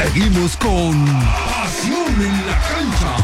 Seguimos con Pasión en la Cancha.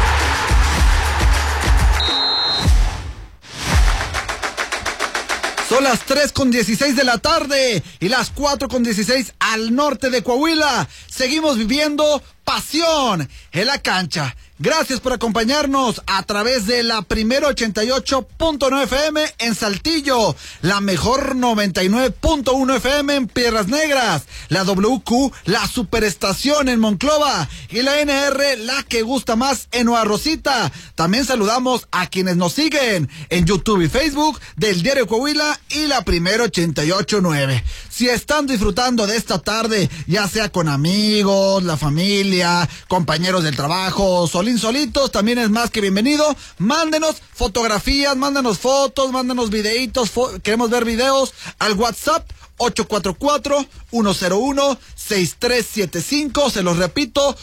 Son las 3:16 de la tarde y las 4:16 al norte de Coahuila. Seguimos viviendo pasión en la cancha. Gracias por acompañarnos a través de la primera 88.9 FM en Saltillo, la mejor 99.1 FM en Piedras Negras, la WQ, la superestación en Monclova y la NR, la que gusta más en Nueva Rosita. También saludamos a quienes nos siguen en YouTube y Facebook del Diario Coahuila y la primera 88.9. Si están disfrutando de esta tarde, ya sea con amigos, la familia, compañeros del trabajo, solitos, también es más que bienvenido. Mándenos fotografías, mándenos fotos, mándenos videitos, queremos ver videos al WhatsApp 844-101-6375, se los repito,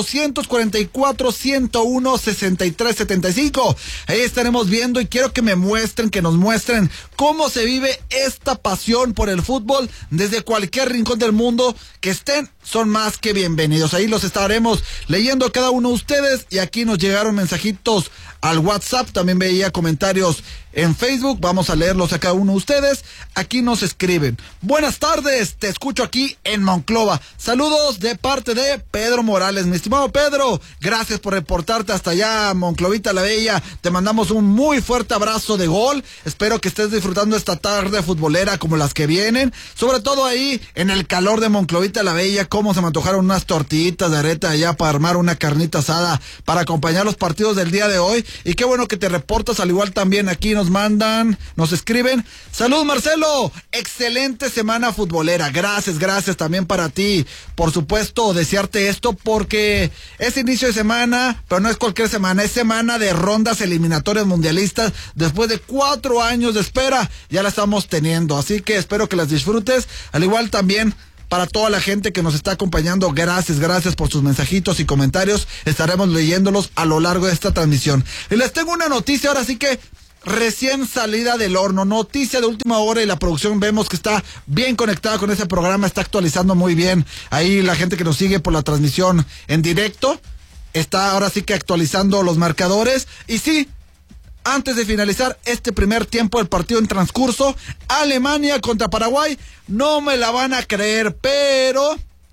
844-101-6375. Ahí estaremos viendo y quiero que nos muestren cómo se vive esta pasión por el fútbol desde cualquier rincón del mundo que estén, son más que bienvenidos. Ahí los estaremos leyendo a cada uno de ustedes y aquí nos llegaron mensajitos al WhatsApp, también veía comentarios en Facebook, vamos a leerlos a cada uno de ustedes. Aquí nos escriben: buenas tardes, te escucho aquí en Monclova. Saludos de parte de Pedro Morales. Mi estimado Pedro, gracias por reportarte hasta allá, Monclovita la Bella. Te mandamos un muy fuerte abrazo de gol. Espero que estés disfrutando esta tarde futbolera como las que vienen. Sobre todo ahí en el calor de Monclovita la Bella, cómo se me antojaron unas tortillitas de areta allá para armar una carnita asada para acompañar los partidos del día de hoy. Y qué bueno que te reportas, al igual también aquí nos escriben: salud Marcelo, excelente semana futbolera. Gracias también para ti. Por supuesto, desearte esto porque es inicio de semana, pero no es cualquier semana, es semana de rondas eliminatorias mundialistas. Después de 4 años de espera, ya la estamos teniendo, así que espero que las disfrutes. Al igual también para toda la gente que nos está acompañando, gracias por sus mensajitos y comentarios. Estaremos leyéndolos a lo largo de esta transmisión. Y les tengo una noticia, ahora sí que recién salida del horno, noticia de última hora, y la producción vemos que está bien conectada con ese programa, está actualizando muy bien. Ahí la gente que nos sigue por la transmisión en directo está ahora sí que actualizando los marcadores. Y sí, antes de finalizar este primer tiempo del partido en transcurso, Alemania contra Paraguay, no me la van a creer, pero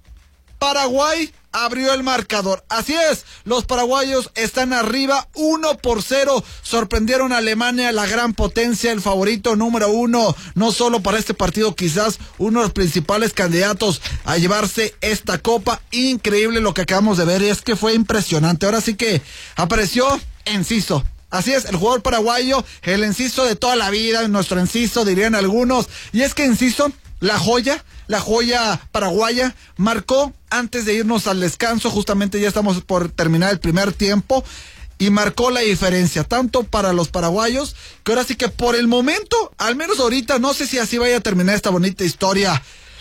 Paraguay abrió el marcador. Así es, los paraguayos están arriba 1-0. Sorprendieron a Alemania, la gran potencia, el favorito número 1, no solo para este partido, quizás uno de los principales candidatos a llevarse esta copa. Increíble lo que acabamos de ver, y es que fue impresionante. Ahora sí que apareció Enciso. Así es, el jugador paraguayo, el Enciso de toda la vida, nuestro Enciso dirían algunos, y es que Enciso, la joya paraguaya, marcó antes de irnos al descanso. Justamente ya estamos por terminar el primer tiempo y marcó la diferencia, tanto para los paraguayos, que ahora sí que por el momento, al menos ahorita, no sé si así vaya a terminar esta bonita historia,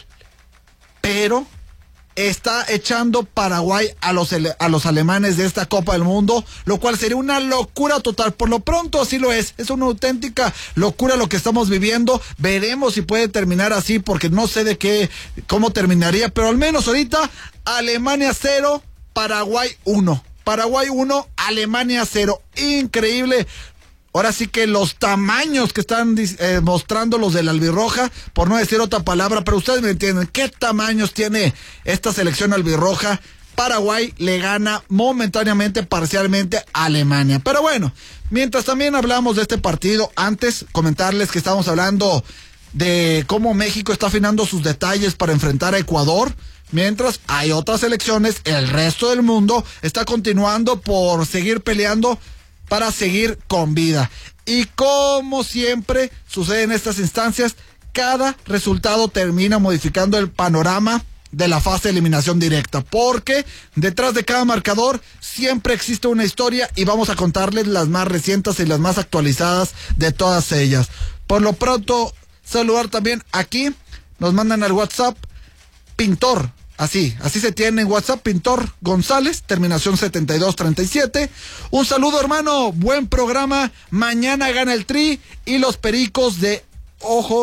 pero está echando Paraguay a los alemanes de esta Copa del Mundo, lo cual sería una locura total. Por lo pronto así lo es una auténtica locura lo que estamos viviendo. Veremos si puede terminar así, porque no sé cómo terminaría, pero al menos ahorita Alemania 0, Paraguay 1. Paraguay 1, Alemania 0. Increíble. Ahora sí que los tamaños que están mostrando los de la albirroja, por no decir otra palabra, pero ustedes me entienden, ¿qué tamaños tiene esta selección albirroja? Paraguay le gana momentáneamente, parcialmente, a Alemania. Pero bueno, mientras también hablamos de este partido, antes comentarles que estamos hablando de cómo México está afinando sus detalles para enfrentar a Ecuador, mientras hay otras selecciones, el resto del mundo está continuando por seguir peleando para seguir con vida. Y como siempre sucede en estas instancias, cada resultado termina modificando el panorama de la fase de eliminación directa, porque detrás de cada marcador siempre existe una historia, y vamos a contarles las más recientes y las más actualizadas de todas ellas. Por lo pronto, saludar también aquí, nos mandan al WhatsApp Pintor. Así se tiene en WhatsApp, Pintor González, terminación 7237. Un saludo, hermano, buen programa. Mañana gana el Tri y los Pericos de Ojo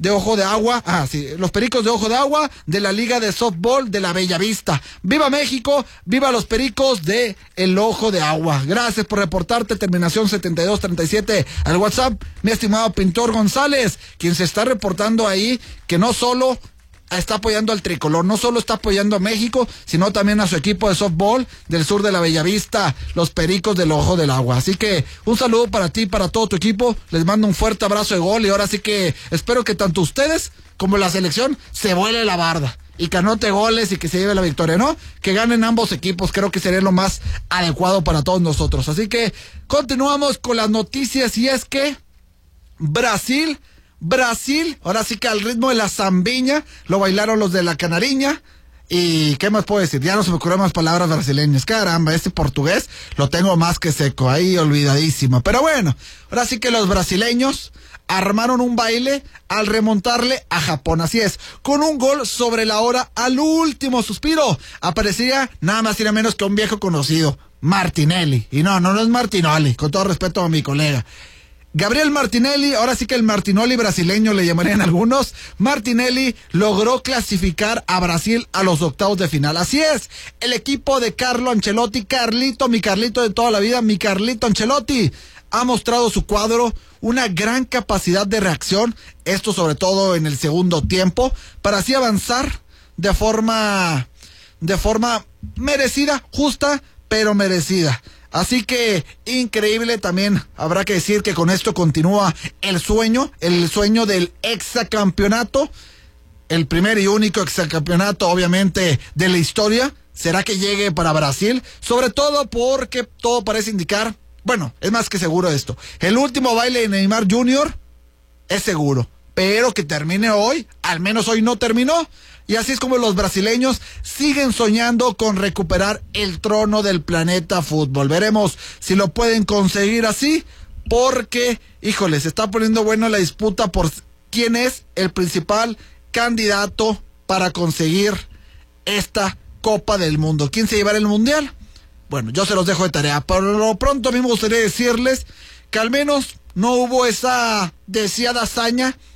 de Ojo de Agua, los Pericos de Ojo de Agua de la Liga de Softball de la Bellavista. ¡Viva México! ¡Viva los Pericos de el Ojo de Agua! Gracias por reportarte, terminación 7237 al WhatsApp, mi estimado Pintor González, quien se está reportando ahí que no solo está apoyando al tricolor, no solo está apoyando a México, sino también a su equipo de softball del sur de la Bellavista, los Pericos del Ojo del Agua. Así que un saludo para ti, para todo tu equipo, les mando un fuerte abrazo de gol y ahora sí que espero que tanto ustedes como la selección se vuele la barda y que anote goles y que se lleve la victoria, ¿no? Que ganen ambos equipos, creo que sería lo más adecuado para todos nosotros. Así que continuamos con las noticias y es que Brasil, ahora sí que al ritmo de la zambiña, lo bailaron los de la Canariña. Y ¿qué más puedo decir? Ya no se me ocurren más palabras brasileñas. Caramba, este portugués lo tengo más que seco, ahí olvidadísimo. Pero bueno, ahora sí que los brasileños armaron un baile al remontarle a Japón. Así es, con un gol sobre la hora al último suspiro. Aparecía nada más y nada menos que un viejo conocido, Martinelli. Y no es Martinoli, con todo respeto a mi colega. Gabriel Martinelli, ahora sí que el Martinoli brasileño le llamarían algunos. Martinelli logró clasificar a Brasil a los octavos de final. Así es, el equipo de Carlo Ancelotti, mi Carlito de toda la vida, mi Carlito Ancelotti, ha mostrado su cuadro una gran capacidad de reacción, esto sobre todo en el segundo tiempo, para así avanzar de forma merecida, justa, pero merecida. Así que increíble, también habrá que decir que con esto continúa el sueño del hexacampeonato, el primer y único hexacampeonato obviamente de la historia. ¿Será que llegue para Brasil? Sobre todo porque todo parece indicar, bueno, es más que seguro esto, el último baile de Neymar Jr. es seguro, pero que termine hoy, al menos hoy no terminó. Y así es como los brasileños siguen soñando con recuperar el trono del planeta fútbol. Veremos si lo pueden conseguir así, porque, híjole, se está poniendo buena la disputa por quién es el principal candidato para conseguir esta Copa del Mundo. ¿Quién se llevará el Mundial? Bueno, yo se los dejo de tarea. Por lo pronto a mí me gustaría decirles que al menos no hubo esa deseada hazaña